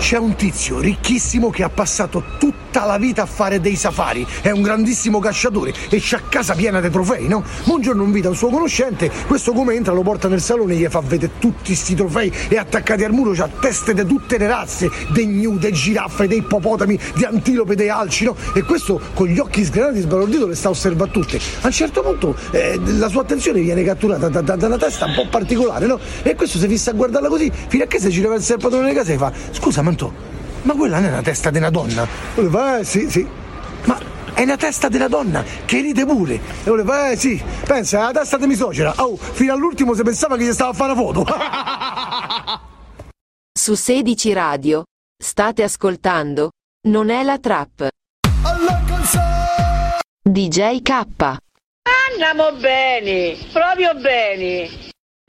C'è un tizio ricchissimo che ha passato tutta la vita a fare dei safari, è un grandissimo cacciatore e c'ha casa piena di trofei, no? Un giorno invita un suo conoscente, questo come entra lo porta nel salone e gli fa vedere tutti sti trofei e attaccati al muro c'ha teste di tutte le razze, dei gnu, dei giraffe, dei ippopotami, di antilope, dei alci, no? E questo con gli occhi sgranati sbalordito le sta a osservare tutte. A un certo punto la sua attenzione viene catturata da una testa un po' particolare, no? E questo si fissa a guardarla così fino a che si gira verso il padrone di casa e fa: scusa Mantò, ma quella non è una testa di una donna? E fa: sì. Ma è una testa della donna che ride pure. E voleva: sì, pensa, è la testa di mia suocera. Oh, fino all'ultimo si pensava che gli stava a fare una foto. Su 16 Radio state ascoltando Non è la trap. DJ K. Andiamo bene, proprio bene.